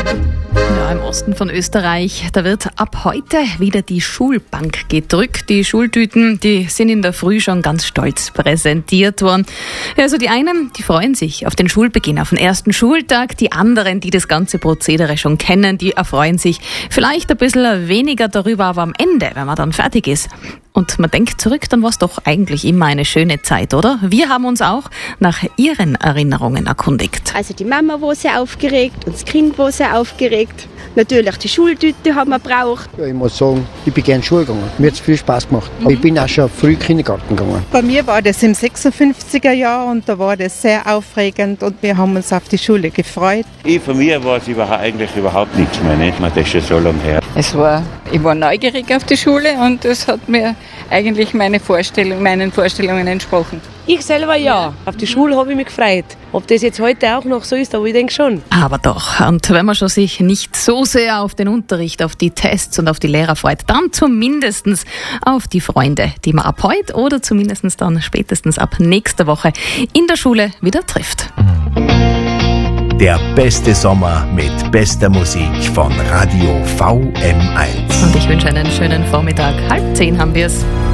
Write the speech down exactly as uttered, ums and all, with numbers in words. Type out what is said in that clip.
Ja, im Osten von Österreich, da wird ab heute wieder die Schulbank gedrückt. Die Schultüten, die sind in der Früh schon ganz stolz präsentiert worden. Ja, also die einen, die freuen sich auf den Schulbeginn, auf den ersten Schultag. Die anderen, die das ganze Prozedere schon kennen, die erfreuen sich vielleicht ein bisschen weniger darüber, aber am Ende, wenn man dann fertig ist und man denkt zurück, dann war es doch eigentlich immer eine schöne Zeit, oder? Wir haben uns auch nach ihren Erinnerungen erkundigt. Also die Mama war sehr aufgeregt und das Kind war sehr aufgeregt. Natürlich die Schultüte haben wir gebraucht. Ja, ich muss sagen, ich bin gerne Schule gegangen. Mir hat es viel Spaß gemacht. Aber ich bin auch schon früh Kindergarten gegangen. Bei mir war das im sechsundfünfziger Jahr und da war das sehr aufregend und wir haben uns auf die Schule gefreut. Ich, von mir war es überhaupt, eigentlich überhaupt nichts mehr, nicht? Das ist schon so lange her. Es war, ich war neugierig auf die Schule und es hat mir eigentlich meine Vorstellung, meinen Vorstellungen entsprochen. Ich selber ja. Auf die Schule habe ich mich gefreut. Ob das jetzt heute auch noch so ist, aber ich denke schon. Aber doch. Und wenn man schon sich nicht so sehr auf den Unterricht, auf die Tests und auf die Lehrer freut, dann zumindest auf die Freunde, die man ab heute oder zumindest dann spätestens ab nächster Woche in der Schule wieder trifft. Der beste Sommer mit bester Musik von Radio V M eins. Und ich wünsche einen schönen Vormittag. Halb zehn haben wir es.